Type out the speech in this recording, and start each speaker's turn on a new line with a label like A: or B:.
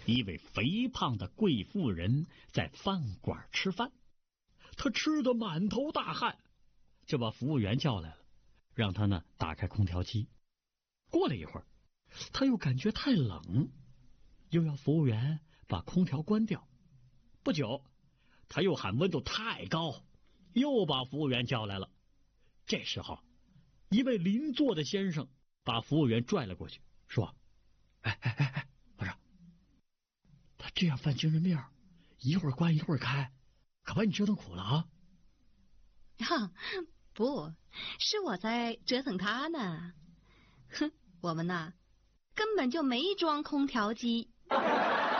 A: 一位肥胖的贵妇人在饭馆吃饭，她吃得满头大汗，就把服务员叫来了，让他呢打开空调机。过了一会儿，他又感觉太冷，又要服务员把空调关掉。不久，他又喊温度太高，又把服务员叫来了。这时候，一位邻座的先生把服务员拽了过去，说：“哎，我说，他这样犯精神病，一会儿关一会儿开，可把你折腾苦了啊！”
B: 不是我在折腾他呢。哼，我们呐根本就没装空调机。